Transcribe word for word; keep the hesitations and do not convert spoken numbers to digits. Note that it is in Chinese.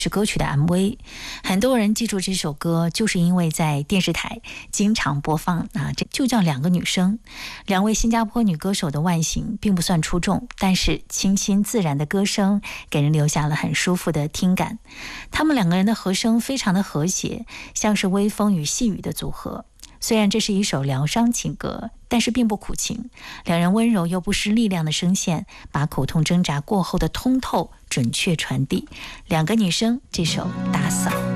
是歌曲的 M V， 很多人记住这首歌，就是因为在电视台经常播放啊，这就叫两个女生。两位新加坡女歌手的外形并不算出众，但是清新自然的歌声给人留下了很舒服的听感。她们两个人的和声非常的和谐，像是微风与细雨的组合。虽然这是一首疗伤情歌，但是并不苦情，两人温柔又不失力量的声线，把苦痛挣扎过后的通透准确传递。两个女生，这首《打扫》。